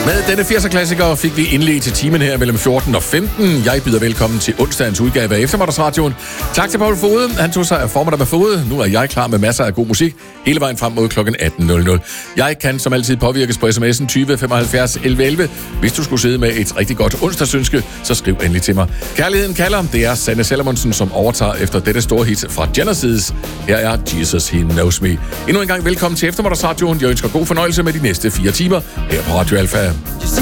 Med denne 80'er-klassiker fik vi indledt til timen her mellem 14 og 15. Jeg byder velkommen til onsdagens udgave af Eftermiddagsradioen. Tak til Paul Fode. Han tog sig af formiddag med Fode. Nu er jeg klar med masser af god musik hele vejen frem mod kl. 18.00. Jeg kan som altid påvirkes på sms'en 20 75 11 11. Hvis du skulle sidde med et rigtig godt onsdagsønske, så skriv endelig til mig. Kærligheden kalder. Det er Sanne Salomonsen, som overtager efter dette store hit fra Genesis. Her er Jesus, He Knows Me. Endnu en gang velkommen til Eftermiddagsradioen. Jeg ønsker god fornøjelse med de næste 4 timer her på Radio Alfa.